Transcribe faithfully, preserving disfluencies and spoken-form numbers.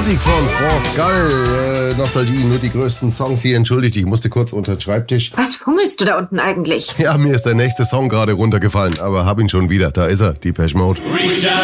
Musik von France Gall. Äh, Nostalgie, nur die größten Songs hier. Entschuldigt, ich musste kurz unter den Schreibtisch. Was fummelst du da unten eigentlich? Ja, mir ist der nächste Song gerade runtergefallen, aber hab ihn schon wieder. Da ist er, Depeche Mode.